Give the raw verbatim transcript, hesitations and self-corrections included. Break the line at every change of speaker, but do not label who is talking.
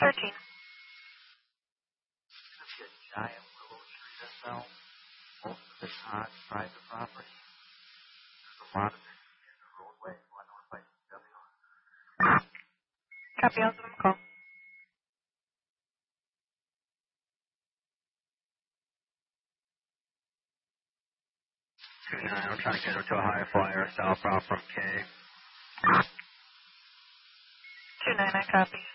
thirteen.
It's a giant willow tree that fell. Most of it's on private property. There's a lot of it in the roadway going north by C W.
Copy, I'll give him a call.
two nine, I'm trying to get her to a high flyer southbound from K.
two nine, I copy.